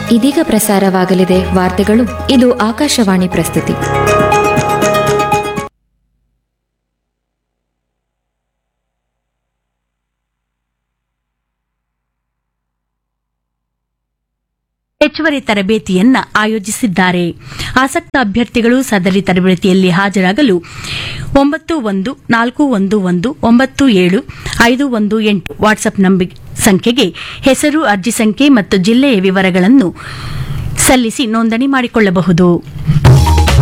ಇದೀಗ ಪ್ರಸಾರವಾಗಲಿದೆ ವಾರ್ತೆಗಳು. ಇದು ಆಕಾಶವಾಣಿ ಪ್ರಸ್ತುತಿ. ಹೆಚ್ಚುವರಿ ತರಬೇತಿಯನ್ನ ಆಯೋಜಿಸಿದ್ದಾರೆ. ಆಸಕ್ತ ಅಭ್ಯರ್ಥಿಗಳು ಸದರಿ ತರಬೇತಿಯಲ್ಲಿ ಹಾಜರಾಗಲು 911411975518 ವಾಟ್ಸ್ಆಪ್ ಸಂಖ್ಯೆಗೆ ಹೆಸರು, ಅರ್ಜಿ ಸಂಖ್ಯೆ ಮತ್ತು ಜಿಲ್ಲೆಯ ವಿವರಗಳನ್ನು ಸಲ್ಲಿಸಿ ನೋಂದಣಿ ಮಾಡಿಕೊಳ್ಳಬಹುದು.